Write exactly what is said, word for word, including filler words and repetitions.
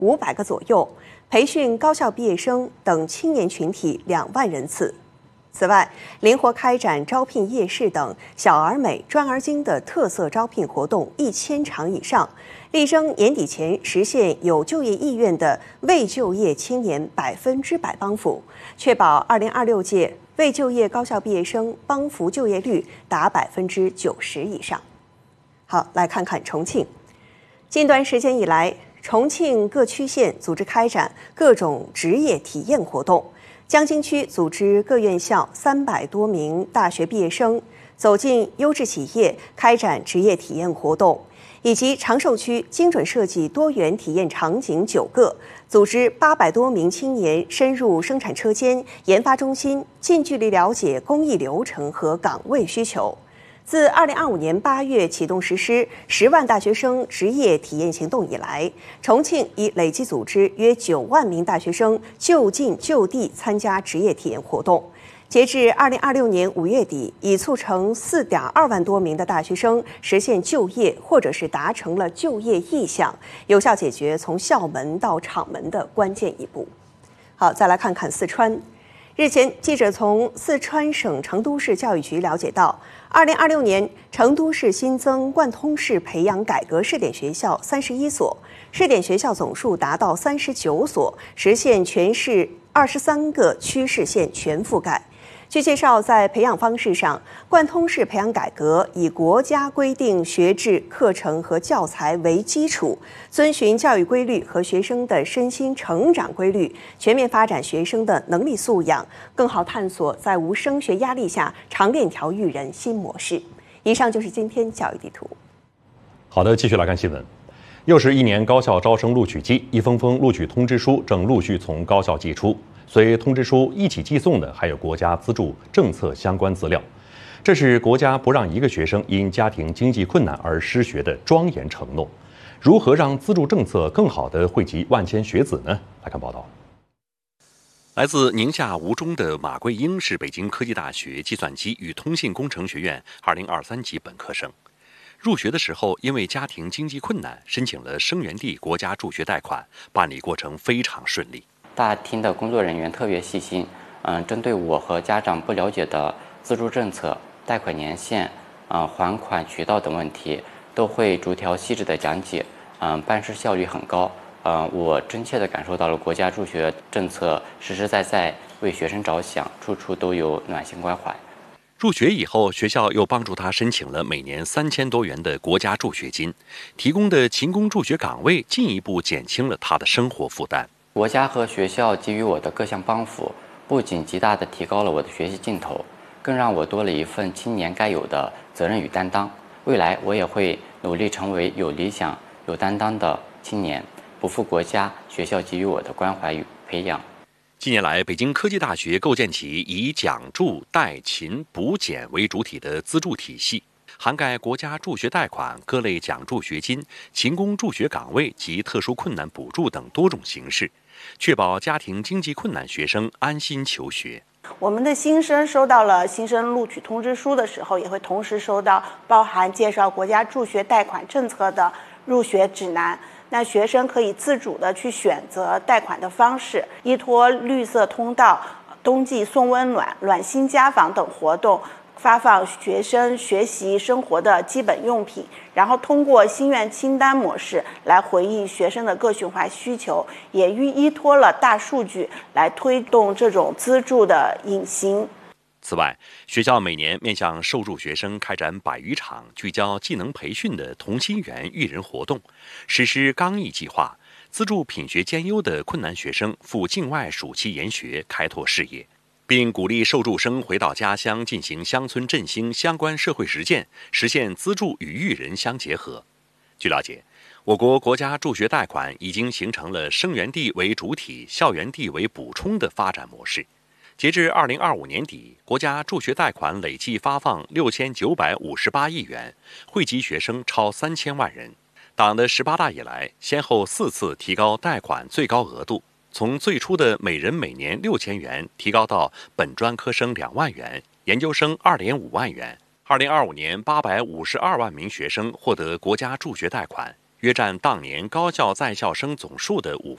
五百个左右，培训高校毕业生等青年群体两万人次。此外，灵活开展招聘夜市等小而美、专而精的特色招聘活动一千场以上，力争年底前实现有就业意愿的未就业青年百分之百帮扶，确保二零二六届未就业高校毕业生帮扶就业率达百分之九十以上。好，来看看重庆。近段时间以来，重庆各区县组织开展各种职业体验活动。江津区组织各院校三百多名大学毕业生走进优质企业，开展职业体验活动，以及长寿区精准设计多元体验场景九个，组织八百多名青年深入生产车间、研发中心，近距离了解工艺流程和岗位需求。自二零二五年八月启动实施十万大学生职业体验行动以来，重庆已累计组织约九万名大学生就近就地参加职业体验活动。截至二零二六年五月底，已促成四点二万多名的大学生实现就业，或者是达成了就业意向，有效解决从校门到厂门的关键一步。好，再来看看四川。日前，记者从四川省成都市教育局了解到，二零二六年成都市新增贯通式培养改革试点学校三十一所，试点学校总数达到三十九所，实现全市二十三个区市县全覆盖。据介绍，在培养方式上，贯通式培养改革以国家规定学制、课程和教材为基础，遵循教育规律和学生的身心成长规律，全面发展学生的能力素养，更好探索在无升学压力下长链条育人新模式。以上就是今天教育地图。 好的，继续来看新闻。又是一年高校招生录取季，一封封录取通知书正陆续从高校寄出。随通知书一起寄送的还有国家资助政策相关资料，这是国家不让一个学生因家庭经济困难而失学的庄严承诺。如何让资助政策更好地惠及万千学子呢？来看报道。 来自宁夏吴忠的马桂英是北京科技大学计算机与通信工程学院二零二三级本科生。入学的时候，因为家庭经济困难，申请了生源地国家助学贷款，办理过程非常顺利。 大厅的工作人员特别细心，嗯，针对我和家长不了解的资助政策、贷款年限、嗯，还款渠道等问题，都会逐条细致的讲解，嗯，办事效率很高，嗯，我真切地感受到了国家助学政策实实在在为学生着想，处处都有暖心关怀。 入学以后，学校又帮助他申请了每年三千多元的国家助学金，提供的勤工助学岗位进一步减轻了他的生活负担。 国家和学校给予我的各项帮扶，不仅极大地提高了我的学习劲头，更让我多了一份青年该有的责任与担当。未来我也会努力成为有理想、有担当的青年，不负国家、学校给予我的关怀与培养。 近年来，北京科技大学构建起以奖助、贷、勤、补、减为主体的资助体系，涵盖国家助学贷款、各类奖助学金、勤工助学岗位及特殊困难补助等多种形式，确保家庭经济困难学生安心求学。 我们的新生收到了新生录取通知书的时候，也会同时收到包含介绍国家助学贷款政策的入学指南。那学生可以自主的去选择贷款的方式，依托绿色通道、冬季送温暖、暖心家访等活动，发放学生学习生活的基本用品，然后通过心愿清单模式来回应学生的个性化需求，也依托了大数据来推动这种资助的引行。 此外，学校每年面向受助学生开展百余场聚焦技能培训的同心圆育人活动，实施刚毅计划，资助品学兼优的困难学生赴境外暑期研学，开拓事业，并鼓励受助生回到家乡进行乡村振兴相关社会实践，实现资助与育人相结合。据了解，我国国家助学贷款已经形成了生源地为主体、校园地为补充的发展模式。截至二零二五年底，国家助学贷款累计发放六千九百五十八亿元，惠及学生超三千万人。党的十八大以来，先后四次提高贷款最高额度，从最初的每人每年六千元提高到本专科生两万元，研究生二点五万元。二零二五年，八百五十二万名学生获得国家助学贷款，约占当年高校在校生总数的五